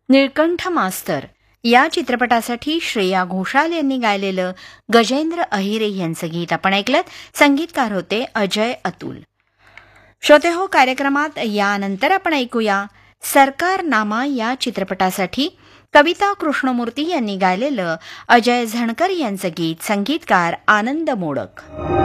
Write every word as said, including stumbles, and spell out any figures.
निळकंठ मास्तर या चित्रपटासाठी श्रेया घोषाल यांनी गायलेलं गजेंद्र अहिरे यांचं गीत आपण ऐकलं. संगीतकार होते अजय अतुल. श्रोते हो, कार्यक्रमात यानंतर आपण ऐकूया सरकारनामा या चित्रपटासाठी कविता कृष्णमूर्ती यांनी गायलेलं अजय झणकर यांचं गीत. संगीतकार आनंद मोडक.